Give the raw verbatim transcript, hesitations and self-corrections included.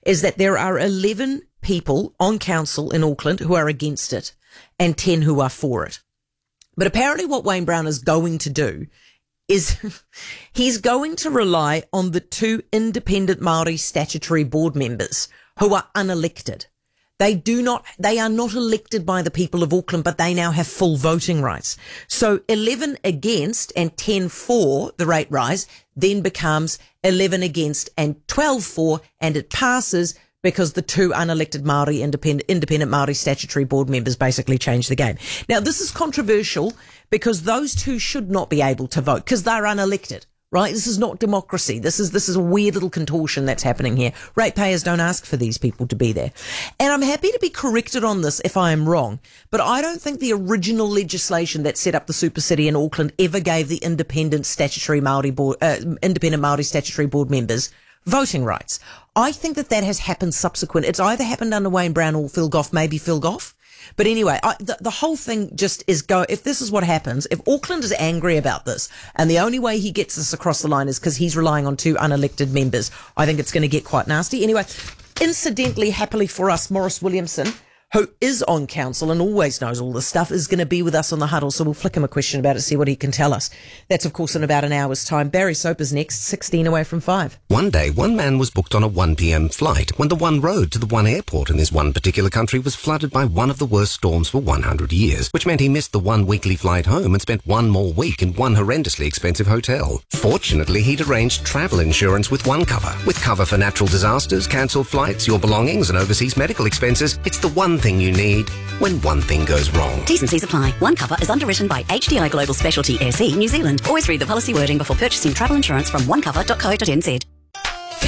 is that there are eleven people on council in Auckland who are against it and ten who are for it. But apparently what Wayne Brown is going to do is he's going to rely on the two independent Māori statutory board members who are unelected. They do not, they are not elected by the people of Auckland, but they now have full voting rights. So eleven against and ten for the rate rise then becomes eleven against and twelve for, and it passes because the two unelected Māori independent, independent Māori statutory board members basically changed the game. Now, this is controversial because those two should not be able to vote because they're unelected. Right? This is not democracy. This is, this is a weird little contortion that's happening here. Ratepayers don't ask for these people to be there. And I'm happy to be corrected on this if I am wrong, but I don't think the original legislation that set up the super city in Auckland ever gave the independent statutory Māori board, uh, independent Māori statutory board members voting rights. I think that that has happened subsequent. It's either happened under Wayne Brown or Phil Goff, maybe Phil Goff. But anyway, I, the, the whole thing just is go, if this is what happens, if Auckland is angry about this and the only way he gets this across the line is because he's relying on two unelected members, I think it's going to get quite nasty. Anyway, incidentally, happily for us, Maurice Williamson, who is on council and always knows all this stuff, is going to be with us on the huddle. So we'll flick him a question about it, see what he can tell us. That's, of course, in about an hour's time. Barry Soper's next, sixteen away from five. One day, one man was booked on a one p.m. flight when the one road to the one airport in this one particular country was flooded by one of the worst storms for one hundred years, which meant he missed the one weekly flight home and spent one more week in one horrendously expensive hotel. Fortunately, he'd arranged travel insurance with OneCover. With cover for natural disasters, cancelled flights, your belongings and overseas medical expenses, it's the one thing you need when one thing goes wrong. T's and C's apply. OneCover is underwritten by H D I Global Specialty S E New Zealand. Always read the policy wording before purchasing travel insurance from one cover dot co dot n z.